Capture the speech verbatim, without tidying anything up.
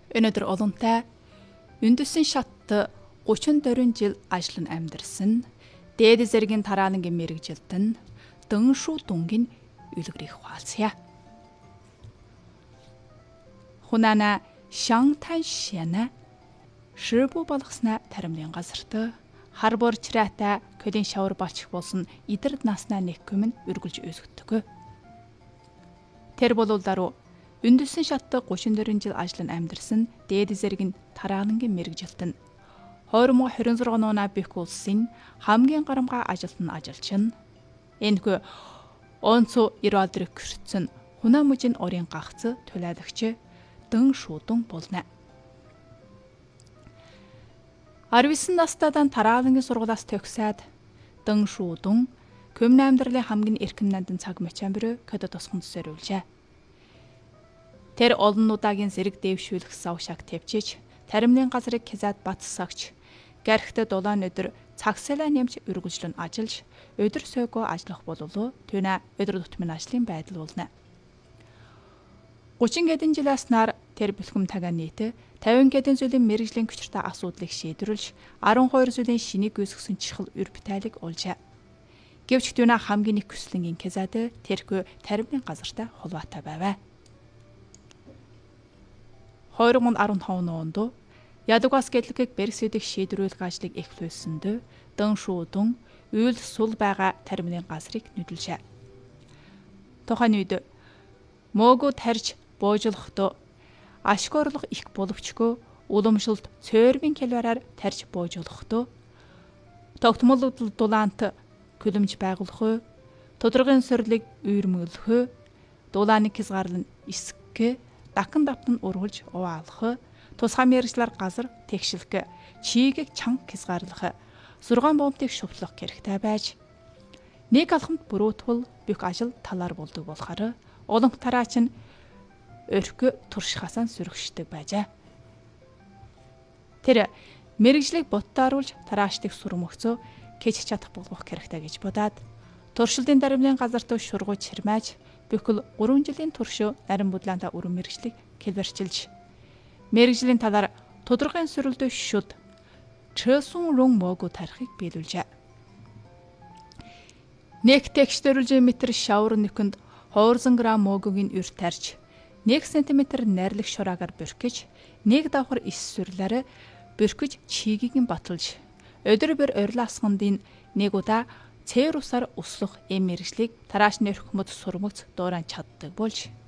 Өнөөдөр олонтай үндэсний шатт гучин дөрвөн жил ажиллан амьдарсан дээд зэргийн тараангийн мэрэгжилтэн Дэншу Дунгийн үлгэрийг хуваалцъя. Хунана Шантан Шяна ширбу болгосноо таримлын газарт хар борчраатай колын шавар балчих болсон идэрд наснаа нэгкүм нь үргэлж өсгдөг. Тэр болуулдаруу үндэсний шатт гучин дөрвөн жил ажиллан амьдарсан дээд зэргийн тараангийн мэрэгжилтэн хоёр мың двадцать шесть оноо бэх улсын хамгийн гарамгай ажилтан ажилчин энэхүү онцо ираадрыг гэрцэн хунамужин орын гагц төлөөдөгч Дэншу Дун болно. арван настайдан тараалангийн сургуулиас төгсөөд Дэншу Дун Көмн амьдралын хамгийн эрхэм нандин цаг мөчөмбөрөө көдө тосгонд зориулжээ. Тэр олон удаагийн зэрэг дэвшүүлэх савшаг тавьчиж, таримлын газрыг хязаад батсагч, гэрхтэ дулаан өдөр цагсалаа нэмж үргэлжлэн ажиллаж, өдөр сойгоо ажиллах бололоо түүнэ өдөр тутмын ажлын байдал болно. гучин гэдэн жилээс нар тэр бэлхэм тагаа нийт тавин гэдэн зүйлийн мэрэгжлийн хүчтэй асуудлыг шийдвэрлэж, арван хоёр зүйлийн шинийг үүсгэсэн чихэл өр битайлыг олжээ. Гэвч түүнэ хамгийн их хүслэнгийн хязаад тэрхүү таримлын газартаа холбоотой байв. хоёр мың арван таван онд Ядугас гэдлэгийг Берксидийг шийдвэрлэх ажлыг эхлүүлсэнд Дэншу Дун үйл сул байгаа таримлын газрыг нүдэлжээ. Тухайн үед мөөгөө тарж боожлохдоо ашиг орлого их боловчгүй уламжлалт цөөрмийн хэлбэрээр тарж боожлохдоо тогтмол дулаант күлэмж байгуулах, тодорхойн сорилыг үйрмөглөх, дулааны хязгаарлан эсгэх, дакан давтан ургуулж угаалах, тусгай мэрэгчлэр газар тэгшилх, чийгийг чанга хязгаарлах, зургаан бомбыг шувтлах хэрэгтэй байж нэг алхамд бүрөтгөл бүх ажил талаар болдог болохоор олон тараач нь өрхө туршихасаа сөрөгчдөг байжээ. Тэр мэрэгжлийг боттооруулж тараачдыг сурмөгцөө кэж чадах болгох хэрэгтэй гэж бодоод туршилтын даримлын газарт шургууч чирмааж бүхэл гурван жилийн турш нарийн бодлоонтой өрөө мэрэгжлийг хэлбэрчилж мэрэгжлийн талаар тодорхой сөрөлдөө шүд чэсүн рун мөөгөө тарихыг биелүүлжээ. Нэг текстөрүүлж метр шавар нүхэнд двести грамм мөөгөгийн үр тарж нэг сантиметр найрлах шураагаар бүркэж нэг давхар ис сүрлээрэ бүркэж чийгийг баталж өдөр бүр орилаасгандын нэг удаа цээр усаар услах эм мэрэгжлийг тарааш нэрх мод сурмагц дууран чаддаг болж